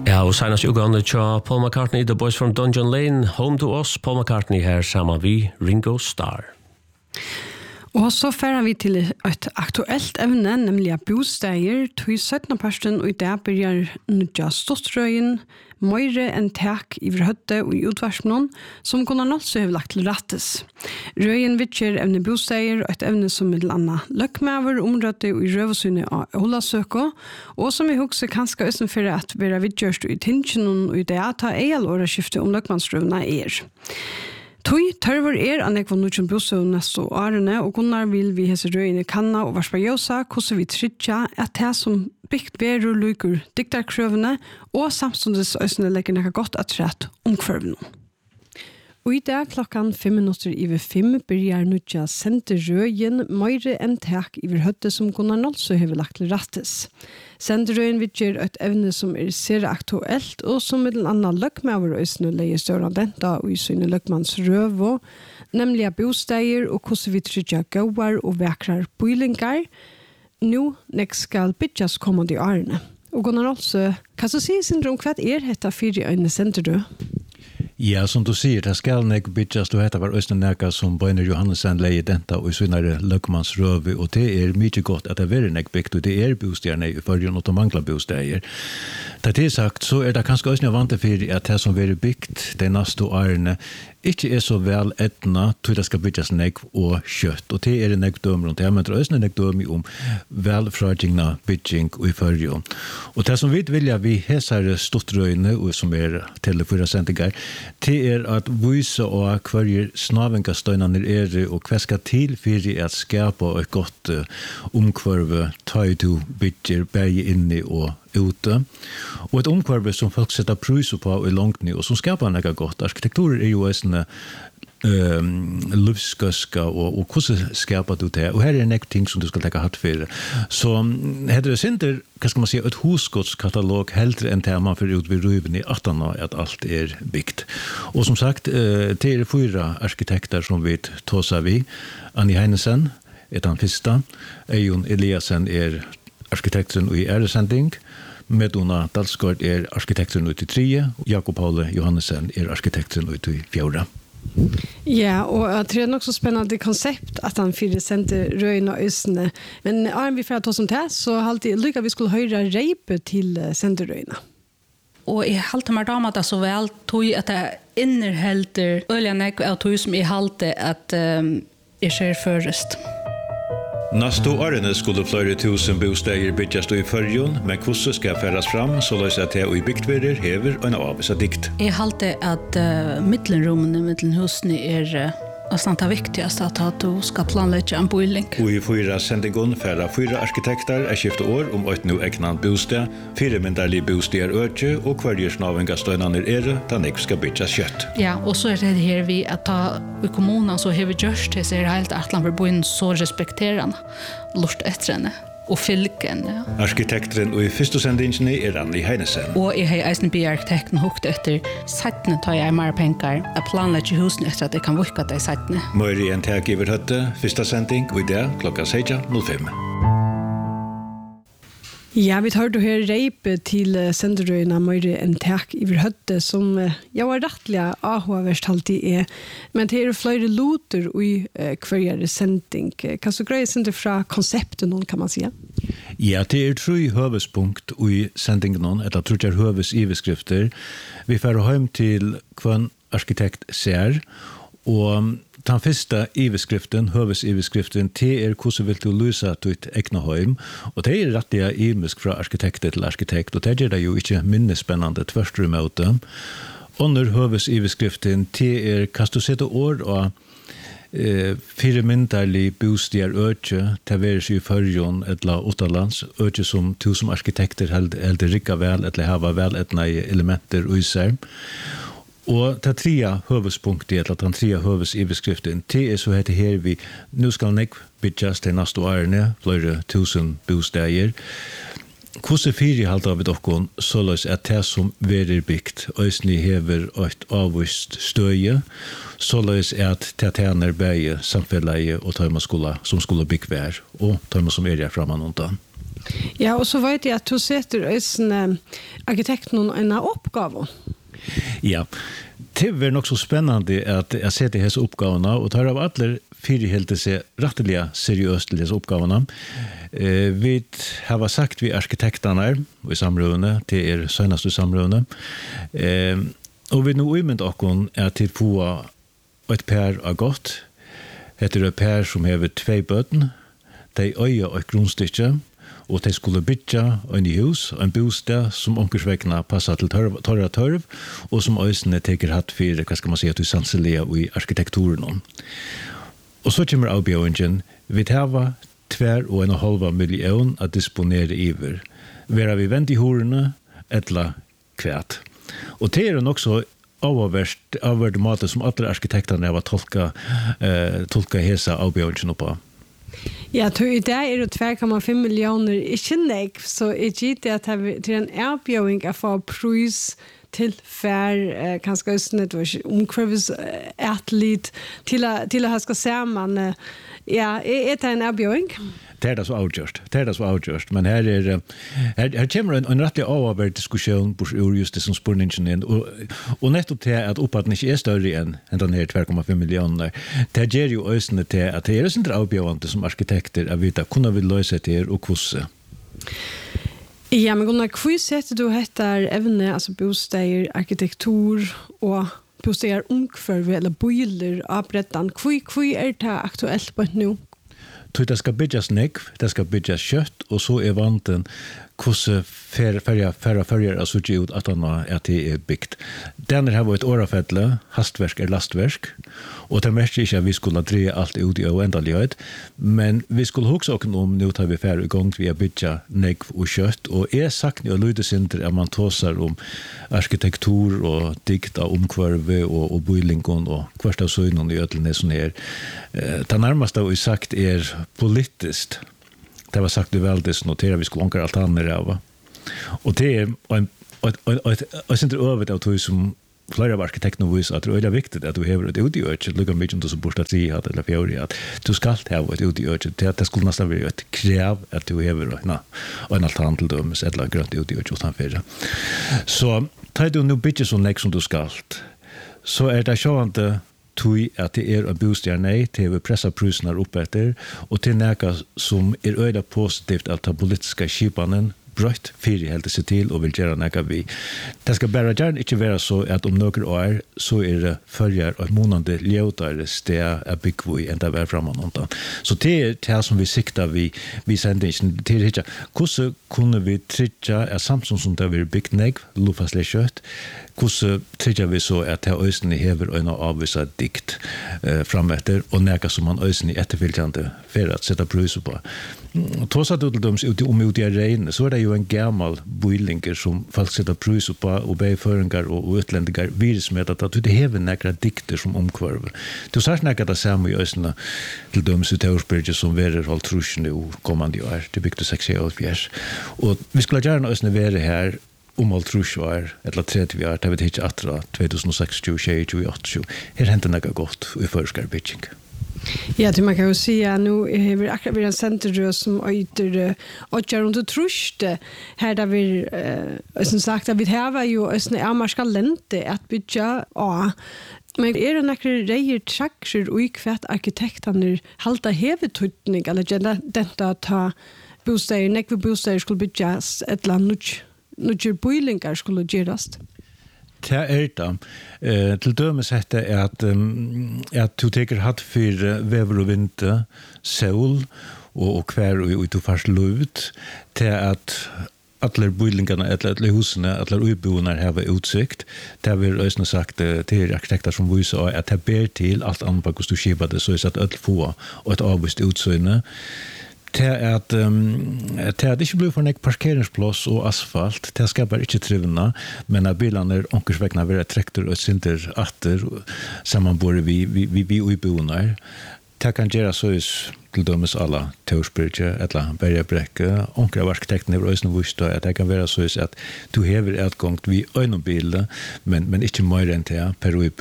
Ja, og senast ugande tja Paul McCartney, The Boys from Dungeon Lane, Home to Us, Paul McCartney her sammen vi Ringo Starr. Og så færer vi til et aktuelt evne, nemlig bosteier, tog 17. parsten, og i det begynner nødja ståttrøyen, møyre enn tak i høtte og i utvarsmån, som kunne også ha lagt til rettes. Røyen vittjer evne bosteier, og et evne som med annet løkmaver, området og i røvesynet av Olasøko, og som i hukse kanskje østen for at være vittjørst i tinsjonen, og i det at ha åreskifte om løkmannsrøvene Tui tørver an ekva nutjon bostøv neste årene, og Gunnar vil vi hese røyene kanna og varspa jøsa, hvordan vi trytja at det som bygd verur lukur diktarkrøvene, og samstundes øsne legger nekka godt at rett omkvørvene. Og i dag klokkan 5:05 byrjar nutja sende røyen møyre enn tak iver høtte som Gunnar Nolsø hever lagt til rattes. Senderøyen vidger et evne som ser aktuelt, og som med anna løkmaver øsne leie større denta og i syne løkmanns røvo, nemlig av bosteier og hvordan vi trydja gauar og vekrar bøylingar. Nå nekst skal bytjas kommande i årene. Og Gunnar Nolsø, hva så sier Sindre om hva hetta fire øyne senderøy? Ja, som du sier, det skal nek bytjas, og dette var Østerneka som Bøyner Johannesson leie denta og i synare løkmannsrøve, og det mykje godt at det er nek bygd, og det bostjerne i førjen, og det mangler bosteier. Det sagt, så det kanskje også vant for at det som er bygd de neste årene, ikke så vel etna, til det skal bytjas nek og kjøtt, og det nek dømer om det, men det er nek dømer om velfragingna bytjing og i førjen. Og det som vi vilja vi hesar stottrøyne, og som til 4 sendinger, det at vise og hver snavengastöjnaner og hva skal til for at skapa et godt omkvarve, ta i to bytjer, bæge inni og ute. Og et omkvarve som folk setter prøyser på i langt ny, og som skapar nekka godt. Arkitekturer jo en livsgøska, og hvordan skapar du det? Og her nekk ting som du skal tekka hatt for. Så heter det synder, hva skal man si, et husgodskatalog heldre enn det man får ut ved ruben i 18 år at alt byggt. Og som sagt, det 4 arkitekter som vi tåsa vi. Annie Heinesen han fyrsta. Eion Eliasen arkitekten i æresending. Medona Dalsgaard arkitekten ut i 3. Jakob Paule Johannessen arkitekten ut i 4. Ja, og jeg tror det nok så spennende konsept at han fyrir sendte røyene og øsene. Men er vi fra oss om det, så halte jeg lykke at vi skulle høre reipe til senderøyene. Og jeg halte meg damer det så vel, tog at jeg innerhelter øljene av tog som jeg halte at jeg ser først. Næstu årene skulle flere tusen bosteier bytjast i førjon, men hvordan skal færes fram, så løs at det og i bygdverer hever en avvisa dikt. Jeg halte at middelrommene, middelhusene det viktigast at du skal planlegge en boiling. Og i 4 sendingen færa 4 arkitekter skifte år om et nu egnan bosted, 4 myndarlige bosteder øke, og hver snavengastöjnaner da nek skal bytjas kjøtt. Ja, og så det her vi at ta i kommunen så har vi gjørst det, så helt at man blir boin så respekterende, lort etter henne. Og fylken, ja. Arkitekteren og i første sendingen Annie Heinesen. Og jeg har eisen byarkitekten hukt etter settene tar jeg mer penger å planlegge husene etter at jeg kan vukke det i settene. Møyre en tak iver høtte, første sending, og i dag klokka 16:05. Ja, vi tar du her reipe til senderøyene Møyre en tak iver høtte, som jeg var rettelig avhåverst alltid men det flere loter i hver sending. Hva så greier sender fra konseptet noen, kan man si? Ja, det 3 høvespunkt i sendingen, etter tror jeg høves iveskrifter. Vi får hjem til hva arkitekt ser, og den første iveskriften, høvesiveskriften, det hvordan vil du løse ditt egna heim, og det rettelig imisk fra arkitekt til arkitekt, og det det jo ikke minnespennende tverstrumøte. Under høvesiveskriften, det kan du sette år og 4 myndarlige bosteder øke, til være seg i førjon eller utenlands, øke som to som arkitekter heldig rikka vel, eller hava vel etna elementer og især. Og det 3 høvespunktet, eller den 3 høvesiverskriften, det så heter her vi, nå skal nek bytjas til neste årene, flere 1000 bosteder. Hvordan fyrir halda vi dokkon, så løs at det som verer byggt, øysni hever et avvist støye, så løs at det tjener begge samfellet og tøyma skola som skulle bygg vær, og tøyma som her framan undan. Ja, og så vet jeg at du setter arkitekten en oppgave. Ja, det er nok så spennende at jeg setter disse oppgavene, og tar av alle fire helt seg rettelig seriøst til disse oppgavene. Vi har sagt vi arkitektene i samrådene, til søneste samrådene, og vi nå umyndt okken til få et per av godt. Det et per som har 2 bøten, de øye og et grunnstykke, og de skulle bygge en i hus, en bostad som omkursvekkene passer til tørv, og som øysene teker hatt for, hva skal man si, at du sanselige i arkitekturen. Og så kommer avbjøringen, vi tar 2,5 million å disponere iver. Være vi vendt i horene, etla kvært. Og det er nok så avhverd måte som alle arkitekterne har tolka hesa avbjøringen på. Ja, i dag det 2,5 millioner, ikke nek, så det at det en avbjøring å få prøys til fær, kanskje også omkvarves atlet, til å ha skal se man, ja, det en avbjøring? Det så avgjørst. Men her kommer en rettelig avhverd diskusjon på just det som spørningen inn, og nettopp til at opphatten ikke større enn den her 2,5 millioner. Det gjør jo øsene til at det ikke avbjørende som arkitekter å vite hvordan vi løser til og hvordan. Ja, men Gunnar, hva setter du etter evne, altså bosteder, arkitektur og bosteder omkvarve eller bøyler av brettan? Hva det aktuelt på nå? Det skal bygges nekv, det skal bygges kjøtt, og så vanten hvordan ferger så ut at det byggt. Denne har vært årafettle, hastverk lastverk, og det mest ikke at vi skulle dreie alt ut i uendelighet, men vi skulle huske også om nå tar vi ferdig i gang vi bygget nekv og kjøtt, og sagt og lydesinter at man tåser om arkitektur og dikt av omkvarve og bøylingen og hvert av søgnen i ødelen som det nærmeste vi sagt politiskt. Det var sagt väldigt notera vi skulle ankra altaner av. Och det är en center över av tog som flera av arkitekterna visar att det är viktigt att du har ett utgörelse, lukka mycket som bostad sig att eller fjärde att du ska ha ett utgörelse. Det skulle nästan vara ett krav att du har en altan till dem eller grönt utgörelse utanför. Så tar du nu bitte så näck som du ska. Så det sjående tui at det en bostad nei til vi pressa prusene opp etter, og til næka som øyda positivt at ta politiska skipanen brøtt fyrir helt seg til og vil gjøre næka vi. Det skal bare gjerne ikke være så at om noen år så det følger og månande ljøtare sted er byggvui enn det var framan undan. Så det det som vi sikta vi sender til ikke. Hvordan kunne vi trykja samtidig som det vil byggt negv, lufaslig kjøtt, hvordan trykja vi så at det øysene hever og avvisa dikt frametter, og næka som man øysene etterfylkjande for at sette prøys på. Tås at utdoms ut i regnet, så det jo en gammal bøylinger som folk setter prøys på, og beiføringar og utlendinger virusmed at det hever nækra dikter som omkvarver. Du sars nækra det samme i øysene til døms ut Taursbyrge som verer holdt trusjene og kommande år, det bygde 6-8 og vi skulle gjerne øysene være her alt trusjår, eller 30 år, det vet ikke atra 2006, 2028. Her henter noe godt i førskar bygging. Ja, det man kan jo si at nå har vi akkurat vært en senterrød som øyter åtger rundt og truste. Her da vi, som sagt, vi har jo en amarska lente at bygge av. Men det noen reier trakser og i hvert arkitektene halta hevetutning, eller dette ta bostader, nekve bostader skulle bygges et eller annet nødger bøylingar skulle gjørast? Det det. Til dømes hette at du teker hatt for vever og vinte, sol og hver og du fast luft, til at alle bøylingarna, alle husene, alle utboene har utsikt. Det har vi også sagt til arkitekter som viser at det ber til alt annet på hvordan du skiver det, så er det alle få og et avvist utsøyne. Det at det ikke blir for nek parkeringsplass og asfalt, det skal bare ikke trivna, men at bilene onkersvekkene vil trekter og sinter atter, sammanbore vi utboende. Det kan gjøre så til dømes alle Taursbyrge, eller Bergebrekke, onker av arkitektene i Øysene Vustad, at det kan være så at du hever etgångt vi øynebildet, men ikke mer enn det per utbo,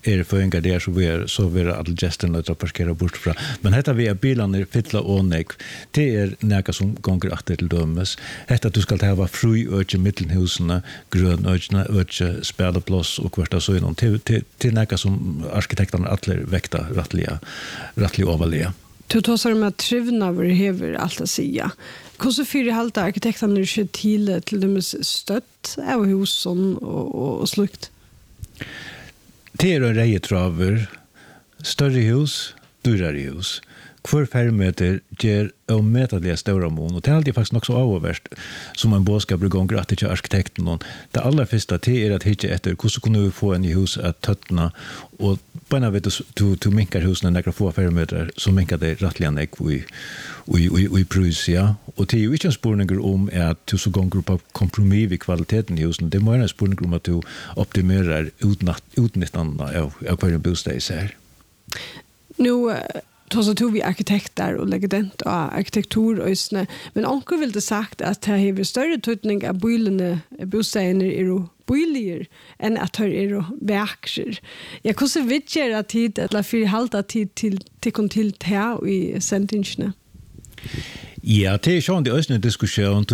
det förringar där så vi är alla gästerna att parkera bort från. Men detta vi är bilarna fylla och nek. Det är näka som gånger att till dömes. Detta du ska ha fri öge mittenhusen, grön öge spärrplats och kvarta så inom till näka som arkitekterna alla väkta rättliga överliga. Du tar med trivnaver hever allt att säga. Hvordan fyrir halta arkitekterna ikke til dømes støtt av husen og slukt? Det en reietraver, større hus, dyrare hus. Hver fermeter ger omätliga stora mån, och det är alltid faktiskt också avvärt som en bådskap blir gånger att det är arkitekten. Det allra första är att hitta efter hur kunde vi få en hus att töttna, och bara vet du minkar husen några få fermeter så minkar det rättliga nek i Prusia, och det är ju inte en spårning om att du så gånger på kompromiss vid kvaliteten i husen. Det är en spårning om att du optimerar utnyttjande av hver en bostad i sig. Nu så tog vi arkitekter og legedent av arkitekturøysene, men onker ville det sagt at det har større tøytning av bostadene er boiliger enn at det er verker. Ja, hvordan vidtjer at tid, eller for halta tid til det i sendingene? Ja, det er sånn det øysene diskusjon.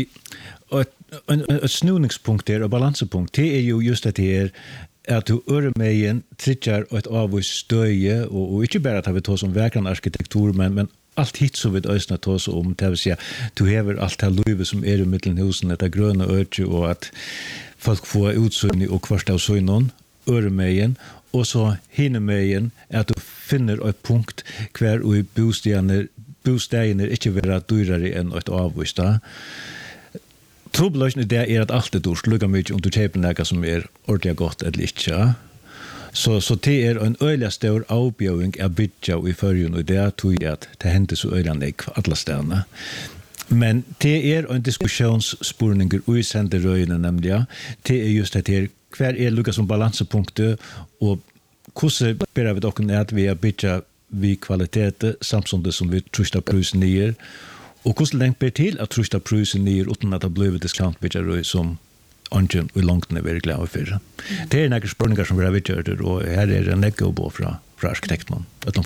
Et snunningspunkt der, og balansepunkt, det er jo just at det er at du øremeien trittjar et avvis støye, og ikke bare at vi tar som verkan arkitektur, men allt hit så vid ösna tås om, det vill säga, du hever allt det här livet som är i mittenhusen, det gröna öde, och att folk får utsynning och kvarst av synon, öremeien, och så hinnemeien, att du finner ett punkt kvar i bostäderna inte vara dyrare än ett avvis. Trubbeløsning det er at alt det dårst, lukka mye om du kjøper noe som er ordentlig godt eller ikke. Så det er en øyelig stor avbjøring av bytja i førjen, og det tror jeg at det hender så øyelig nek for alle stedene. Men det er en diskussionsspurninger i senderøyene, nemlig. Det er just det her, hver er lukka som balansepunktet, og hvordan ber vi dere at vi er bytja vi kvalitet, samtidig som vi truster prusen nyer, og hvordan lengt ber til at trusta prusen nyer uten at det blir diskantbytjarøy som ånden i langt er veldig glad for. Det er nekker spørninger som vi har vidtgjørt, og her er en nekker å bo fra arkitekten.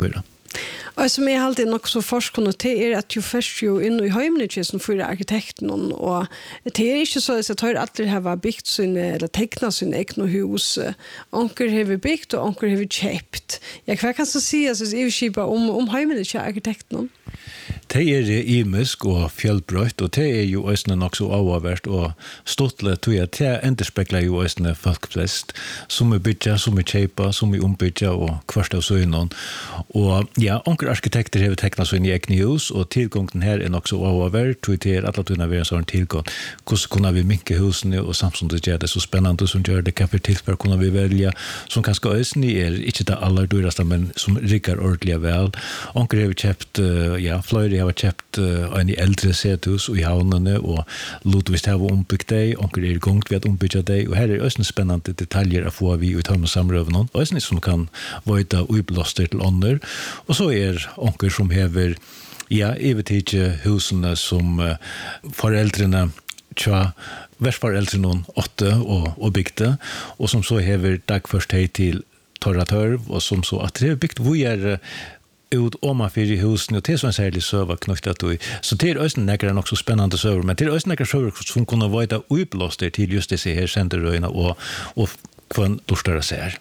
Og som jeg alltid nok så forskende til at jo først jo inn i heimnitjesen for arkitekten, og det er ikke så at jeg tar at det har byggt sine, eller teknet sine egne hus. Onker har byggt, og onker har kjøpt. Ja, hva kan så si at jeg skipet om heimnitjesen arkitekten? Det er imisk og fjellbrøtt, og det er jo også nok så avhåvert og stortlet, tror jeg, det enderspekler jo også folk flest, som er bytja, som er kjeipa, som er ombytja, og kvarst av søgnen. Og ja, onker arkitekter har teknet seg inn i egne hus, og tilgången her er nok så avhåvert, tror jeg det er alle tunne være sånn tilgång. Hvordan kunne vi minke husene, og samtidig gjør det så spennende som gjør det, hva for tilfell kunne vi velge, som kanskje også er ikke det aller dyreste, men som rikker ordentlig vel. Onker har kjøpt, flere har kjøpt en eldre sethus i havnene, og Ludvist har ombyggt deg, onker er i gang ved å ombygge deg, og her er også spennende detaljer å få vi ut av samrøvene, og også som kan være utblåster til ånder, og så er onker som hever, evigtidje husene som foreldrene versforeldrene 8 og bygde, og som så hever dagførst hei til torra tørv, og som så at det er bygd hvor er ut oma fyrir husen, og det er så en særlig søver knyttet til. Så det er også nekker nok så spennende søver, men det er også nekker søver som kunne være utblåster til just disse her senderøyene og hva en lortere ser.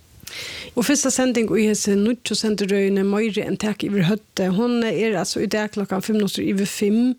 Og første sending i hese nødvendig senderøyene Møyre en takk iver høtte. Hun er altså i dag klokka 5:05.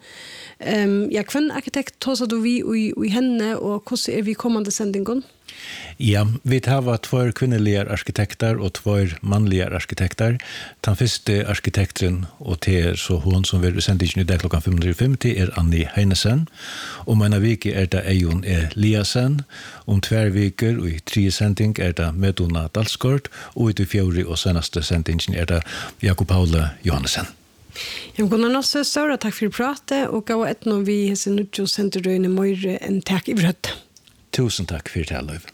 Ja, hva arkitekt tåser du vi i henne, og hvordan er vi kommende sendingen? Ja, vi har 2 kvinnelige arkitekter og 2 mannlige arkitekter. Den første arkitekten, og det er så hun som vil sende i dag klokka 5:05, det er Annie Heinesen. Om en vike er det Eion Eliasen. Om 2 veker og i 3 sending er det Medona Dalsgård, og i 4. og seneste sendingen er det Jakob Paule Johansen. Jeg kunne også større takk for pratet, og gav et når vi har sendt ut og sendt røyne Møyre en takk i brød. Tusen takk for det, Løyv.